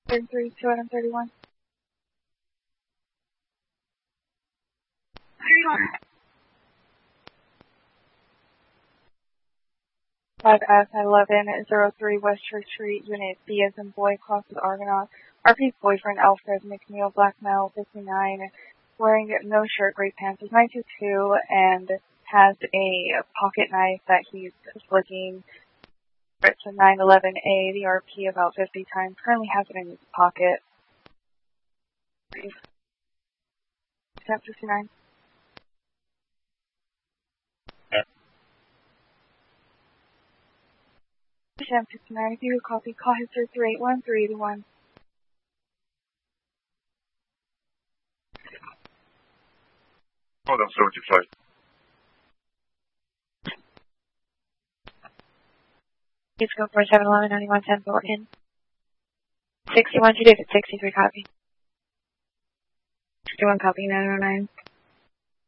33, 231. 5S1103 West Church Street, Unit B as in boy, crosses Argonaut. RP's boyfriend, Alfred McNeil, black male, 59, wearing no shirt, gray pants, is 922, and has a pocket knife that he's flicking. It's a 911A, the RP about 50 times, currently has it in his pocket. 59. Sham 59, if you would copy, call history 381381. Hold on, 75. Please go for 711-9110 Thornton. 61 to David, 63 copy. 61 copy, 909.